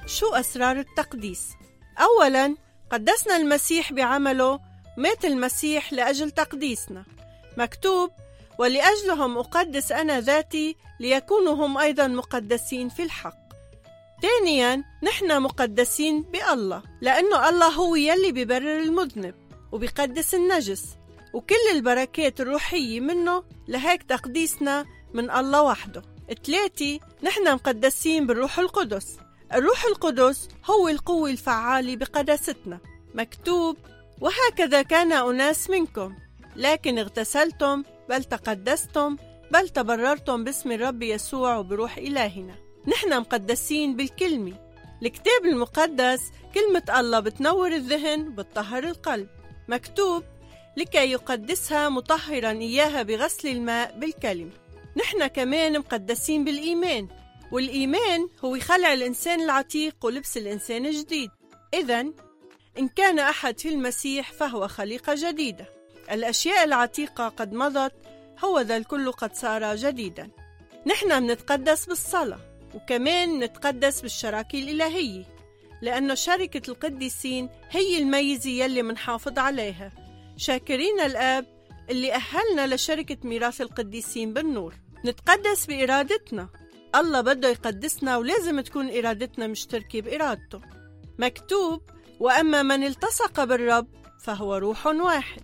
شو أسرار التقديس؟ أولاً، قدسنا المسيح بعمله، مات المسيح لأجل تقديسنا. مكتوب: ولأجلهم أقدس أنا ذاتي ليكونوا هم أيضاً مقدسين في الحق. ثانياً، نحن مقدسين بالله، لأنه الله هو يلي بيبرر المذنب وبيقدس النجس، وكل البركات الروحية منه، لهيك تقديسنا من الله وحده. 3، نحن مقدسين بالروح القدس. الروح القدس هو القوة الفعالة بقداستنا. مكتوب: وهكذا كان أناس منكم، لكن اغتسلتم، بل تقدستم، بل تبررتم باسم الرب يسوع وبروح إلهنا. نحن مقدسين بالكلمة. الكتاب المقدس كلمة الله بتنور الذهن، بتطهر القلب. مكتوب: لكي يقدسها مطهرا إياها بغسل الماء بالكلمة. نحن كمان مقدسين بالإيمان، والإيمان هو خلع الإنسان العتيق ولبس الإنسان الجديد. إذن إن كان أحد في المسيح فهو خليقة جديدة، الأشياء العتيقة قد مضت، هو ذا الكل قد صار جديدا. نحن منتقدس بالصلاة، وكمان نتقدس بالشراكة الإلهية، لأنه شركة القديسين هي الميزة يلي منحافظ عليها، شاكرين الآب اللي أهلنا لشركة ميراث القديسين بالنور. نتقدس بإرادتنا، الله بده يقدسنا ولازم تكون إرادتنا مشتركة بإرادته. مكتوب: وأما من التصق بالرب فهو روح واحد.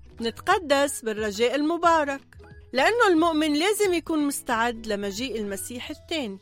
نتقدس بالرجاء المبارك، لأنه المؤمن لازم يكون مستعد لمجيء المسيح الثاني.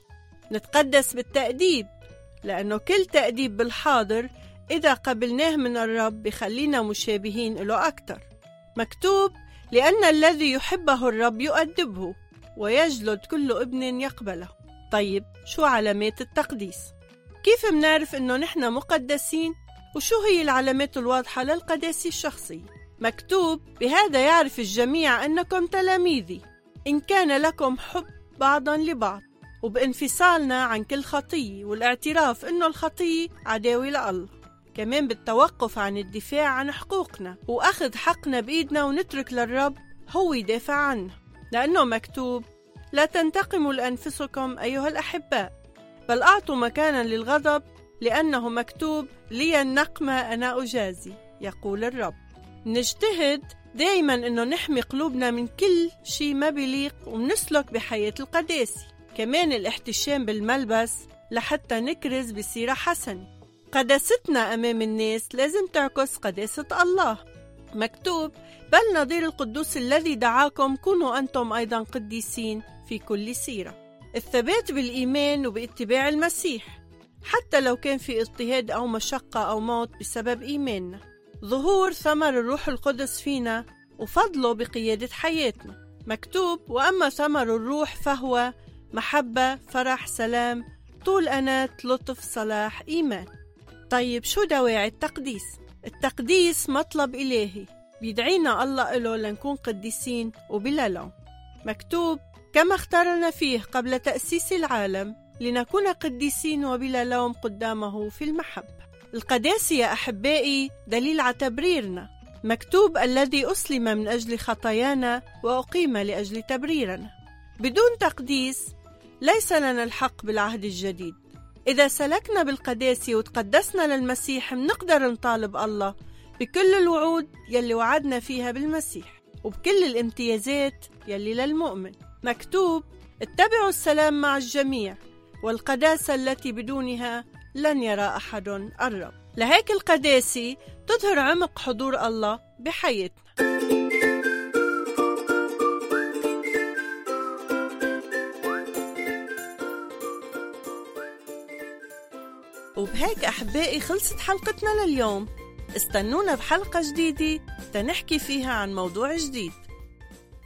نتقدس بالتأديب، لأنه كل تأديب بالحاضر إذا قبلناه من الرب بخلينا مشابهين له أكتر. مكتوب: لأن الذي يحبه الرب يؤدبه، ويجلد كل ابن يقبله. طيب، شو علامات التقديس؟ كيف منعرف إنه نحن مقدسين؟ وشو هي العلامات الواضحة للقداسة الشخصية؟ مكتوب: بهذا يعرف الجميع أنكم تلاميذي، إن كان لكم حب بعضا لبعض، وبانفصالنا عن كل خطية، والاعتراف إنه الخطية عداوة لله. كمان بالتوقف عن الدفاع عن حقوقنا، وأخذ حقنا بإيدنا ونترك للرب هو يدافع عنا، لأنه مكتوب: لا تنتقموا لأنفسكم أيها الأحباء، بل أعطوا مكانا للغضب، لأنه مكتوب: لي النقمة أنا أجازي، يقول الرب. نجتهد دايما إنه نحمي قلوبنا من كل شيء ما بيليق، ومنسلك بحياة القداسة. كمان الاحتشام بالملبس لحتى نكرز بسيرة حسنة. قداستنا أمام الناس لازم تعكس قداسة الله. مكتوب: بل نظير القدوس الذي دعاكم كونوا أنتم أيضا قديسين في كل سيرة. الثبات بالإيمان وباتباع المسيح، حتى لو كان في اضطهاد أو مشقة أو موت بسبب إيماننا. ظهور ثمر الروح القدس فينا وفضله بقيادة حياتنا. مكتوب: وأما ثمر الروح فهو محبة، فرح، سلام، طول أنات، لطف، صلاح، إيمان. طيب، شو دواعي التقديس؟ التقديس مطلب إلهي بيدعينا الله إله لنكون قديسين وبلا لوم. مكتوب: كما اختارنا فيه قبل تأسيس العالم لنكون قديسين وبلا لوم قدامه في المحبة. القداسة يا أحبائي دليل على تبريرنا. مكتوب: الذي أسلم من أجل خطايانا وأقيم لأجل تبريرنا. بدون تقديس ليس لنا الحق بالعهد الجديد. إذا سلكنا بالقداسة وتقدسنا للمسيح، منقدر نطالب الله بكل الوعود يلي وعدنا فيها بالمسيح، وبكل الامتيازات يلي للمؤمن. مكتوب: اتبعوا السلام مع الجميع والقداسة التي بدونها لن يرى أحد الرب. لهيك القداسة تظهر عمق حضور الله بحياتنا. وبهيك أحبائي خلصت حلقتنا لليوم. استنونا بحلقة جديدة تنحكي فيها عن موضوع جديد.